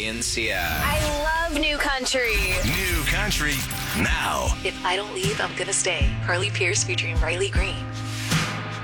Jay and Sia. I love new country. New country now. If I Don't Leave, I'm Gonna Stay. Carly Pierce featuring Riley Green.